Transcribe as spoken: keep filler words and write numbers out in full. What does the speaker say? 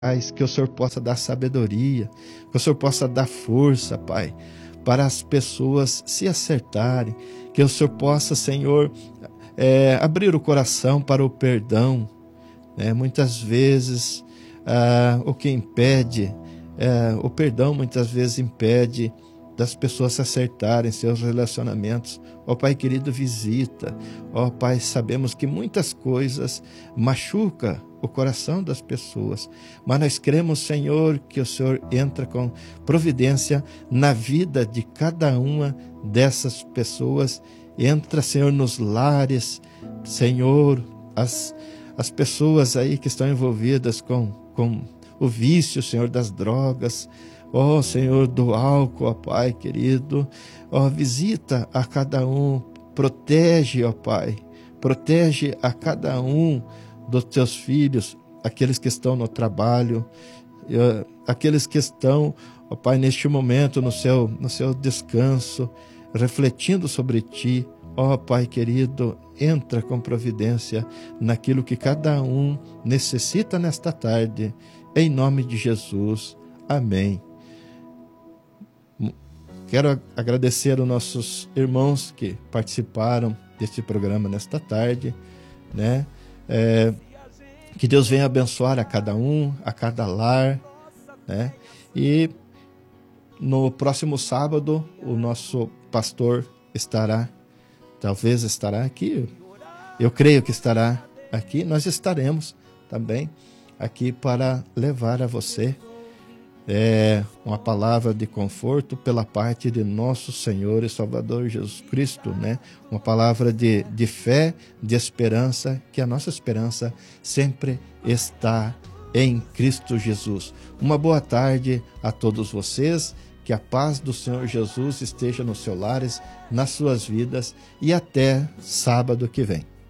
que o Senhor possa dar sabedoria, que o Senhor possa dar força, Pai, para as pessoas se acertarem, que o Senhor possa, Senhor, é, abrir o coração para o perdão, né? Muitas vezes ah, o que impede, é, o perdão muitas vezes impede das pessoas se acertarem seus relacionamentos. Ó Pai querido, visita. Ó Pai, sabemos que muitas coisas machucam o coração das pessoas, mas nós cremos, Senhor, que o Senhor entra com providência na vida de cada uma dessas pessoas. Entra, Senhor, nos lares, Senhor, as, as pessoas aí que estão envolvidas com, com o vício, Senhor, das drogas, ó oh, Senhor, do álcool, ó Pai querido, ó, visita a cada um, protege, ó Pai, protege a cada um dos teus filhos, aqueles que estão no trabalho, aqueles que estão, ó Pai, neste momento no seu, no seu descanso, refletindo sobre Ti. Ó Pai querido, entra com providência naquilo que cada um necessita nesta tarde, em nome de Jesus. Amém. Quero agradecer aos nossos irmãos que participaram deste programa nesta tarde, né? É, que Deus venha abençoar a cada um, a cada lar, né? E no próximo sábado o nosso pastor estará, talvez estará aqui, eu creio que estará aqui, nós estaremos também aqui para levar a você é, uma palavra de conforto pela parte de nosso Senhor e Salvador Jesus Cristo, né? Uma palavra de, de fé, de esperança, que a nossa esperança sempre está em Cristo Jesus. Uma boa tarde a todos vocês, que a paz do Senhor Jesus esteja nos seus lares, nas suas vidas, e até sábado que vem.